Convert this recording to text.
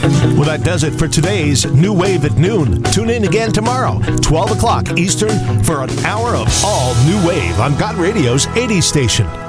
Well, that does it for today's New Wave at noon. Tune in again tomorrow, 12 o'clock Eastern, for an hour of all New Wave on God Radio's 80s station.